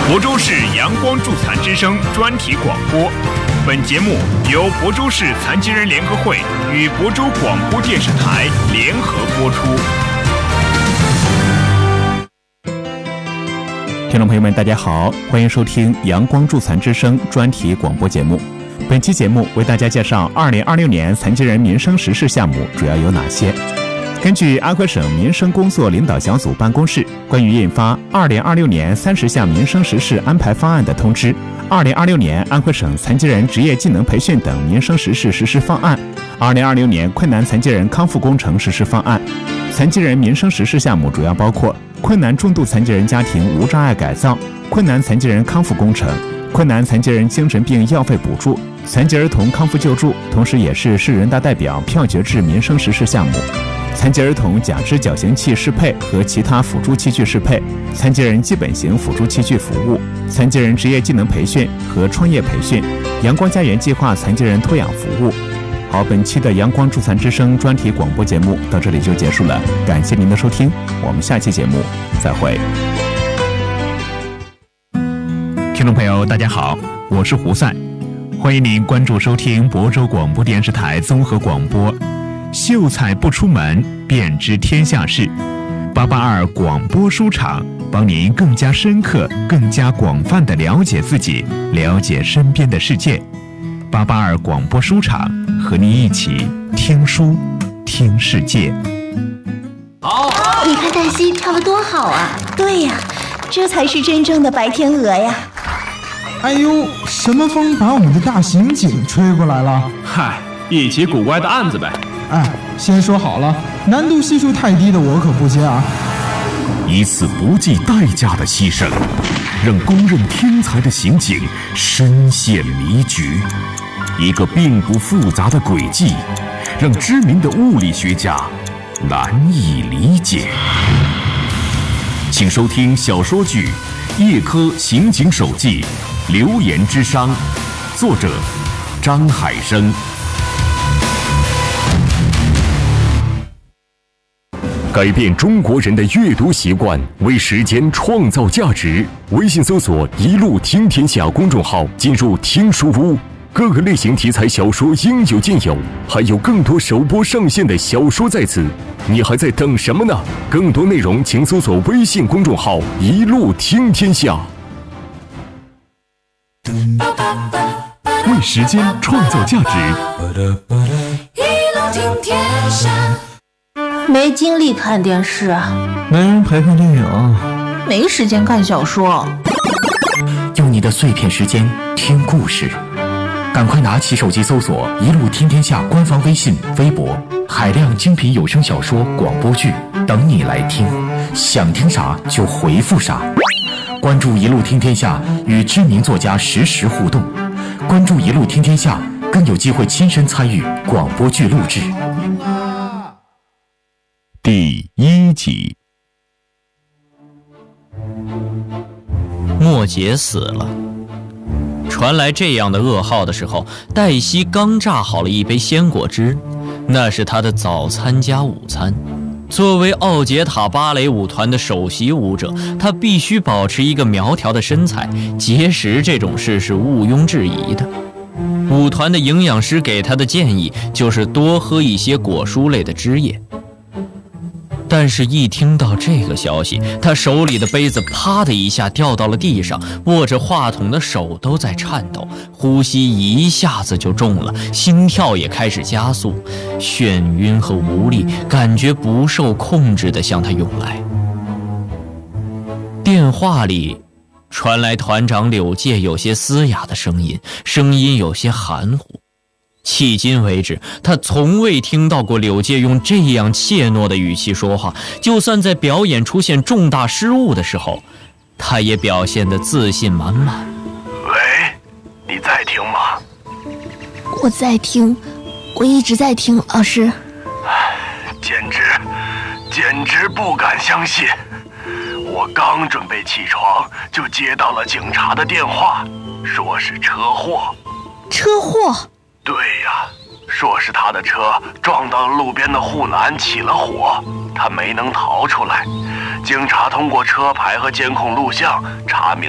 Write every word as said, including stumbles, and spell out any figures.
亳州市阳光助残之声专题广播。本节目由亳州市残疾人联合会与亳州广播电视台联合播出。 听众朋友们，大家好，欢迎收听阳光助残之声专题广播节目。本期节目为大家介绍二零二六年残疾人民生实事项目主要有哪些。根据安徽省民生工作领导小组办公室关于印发二零二六年三十项民生实事安排方案的通知，二零二六年安徽省残疾人职业技能培训等民生实事实施方案，二零二六年困难残疾人康复工程实施方案。残疾人民生实事项目主要包括困难重度残疾人家庭无障碍改造、困难残疾人康复工程、困难残疾人精神病药费补助、残疾儿童康复救助，同时也是市人大代表票决制民生实事项目。残疾儿童假肢矫形器适配和其他辅助器具适配、残疾人基本型辅助器具服务、残疾人职业技能培训和创业培训、阳光家园计划残疾人托养服务。好，本期的阳光助残之声专题广播节目到这里就结束了，感谢您的收听，我们下期节目再会。听众朋友大家好，我是胡赛，欢迎您关注收听亳州广播电视台综合广播。秀才不出门，便知天下事。八八二广播书场，帮您更加深刻、更加广泛地了解自己，了解身边的世界。八八二广播书场，和您一起听书，听世界。 好， 你看黛西跳得多好啊！ 对呀，这才是真正的白天鹅呀！ 哎呦，什么风把我们的大刑警吹过来了？ 嗨，一起古怪的案子呗。 哎，先说好了，难度系数太低的我可不接啊！ 一次不计代价的牺牲，让公认天才的刑警深陷迷局；一个并不复杂的轨迹，让知名的物理学家难以理解。请收听小说剧《叶科刑警手记》，流言之殇，作者张海生。改变中国人的阅读习惯，为时间创造价值。微信搜索“一路听天下”公众号，进入听书屋，各个类型题材小说应有尽有，还有更多首播上线的小说在此，你还在等什么呢？更多内容请搜索微信公众号“一路听天下”。为时间创造价值， 一路听天下。 没精力看电视， 没人陪看电影， 没时间看小说。 用你的碎片时间听故事，赶快拿起手机搜索“一路听天下”官方微信、微博，海量精品有声小说、广播剧等你来听，想听啥就回复啥。关注“一路听天下”，与知名作家实时互动。关注“一路听天下”，更有机会亲身参与广播剧录制。 第一集， 莫杰死了。传来这样的噩耗的时候，黛西刚榨好了一杯鲜果汁，那是她的早餐加午餐。作为奥杰塔芭蕾舞团的首席舞者，她必须保持一个苗条的身材，节食这种事是毋庸置疑的。舞团的营养师给她的建议就是多喝一些果蔬类的汁液。但是一听到这个消息，他手里的杯子啪的一下掉到了地上，握着话筒的手都在颤抖，呼吸一下子就重了，心跳也开始加速，眩晕和无力感觉不受控制地向他涌来。电话里传来团长柳介有些嘶哑的声音，声音有些含糊。迄今为止，他从未听到过柳介用这样怯懦的语气说话，就算在表演出现重大失误的时候，他也表现得自信满满。 喂，你在听吗？ 我在听，我一直在听，老师。 简直简直不敢相信，我刚准备起床就接到了警察的电话，说是车祸。 车祸？ 对呀，说是他的车撞到了路边的护栏起了火，他没能逃出来。警察通过车牌和监控录像查明